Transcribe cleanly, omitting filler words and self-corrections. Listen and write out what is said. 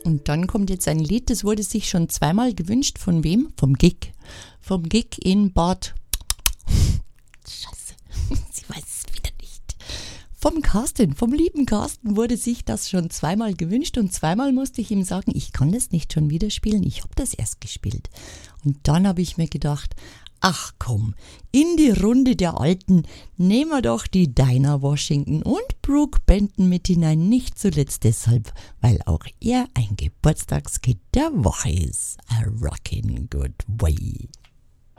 Und dann kommt jetzt ein Lied, das wurde sich schon zweimal gewünscht. Von wem? Vom Gig. Vom Gig in Bad. Scheiße, ich weiß es wieder nicht. Vom Carsten, vom lieben Carsten wurde sich das schon zweimal gewünscht. Und zweimal musste ich ihm sagen, ich kann das nicht schon wieder spielen. Ich habe das erst gespielt. Und dann habe ich mir gedacht, ach komm, in die Runde der Alten nehmen wir doch die Dinah Washington und Brooke Benton mit hinein. Nicht zuletzt deshalb, weil auch er ein Geburtstagskind der Woche ist. A rockin' good way.